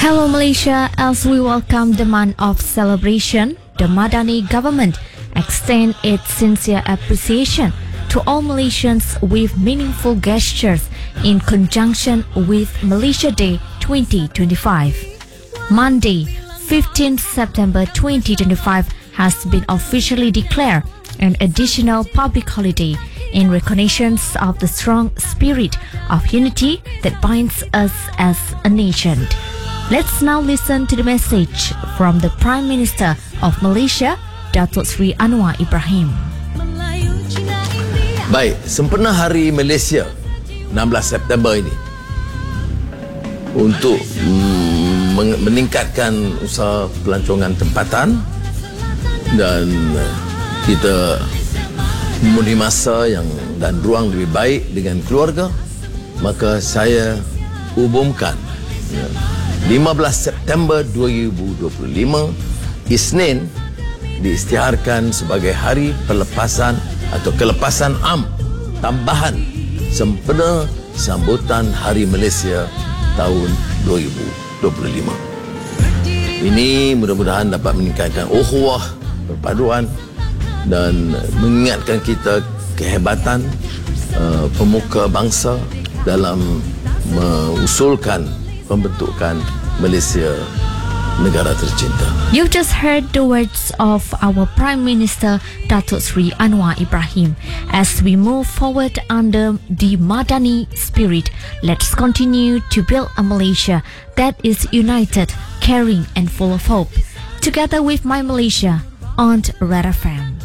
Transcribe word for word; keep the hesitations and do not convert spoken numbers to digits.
Hello Malaysia, as we welcome the month of celebration, the Madani government extend its sincere appreciation to all Malaysians with meaningful gestures in conjunction with Malaysia Day twenty twenty-five. Monday, fifteenth September twenty twenty-five has been officially declared an additional public holiday in recognition of the strong spirit of unity that binds us as a nation. Let's now listen to the message from the Prime Minister of Malaysia, Datuk Seri Anwar Ibrahim. Baik, sempena Hari Malaysia enam belas September ini untuk mm, meningkatkan usaha pelancongan tempatan dan kita memenuhi masa yang dan ruang lebih baik dengan keluarga, maka saya umumkan ya, lima belas September dua ribu dua puluh lima Isnin diisytiharkan sebagai hari pelepasan atau kelepasan am tambahan sempena sambutan Hari Malaysia tahun dua ribu dua puluh lima. Ini mudah-mudahan dapat meningkatkan ukhuwah, perpaduan dan mengingatkan kita kehebatan uh, pemuka bangsa dalam mengusulkan pembentukan Malaysia negara tercinta. You've just heard the words of our Prime Minister Datuk Seri Anwar Ibrahim. As we move forward under the Madani spirit, let's continue to build a Malaysia that is united, caring and full of hope. Together with My Malaysia on Red F M.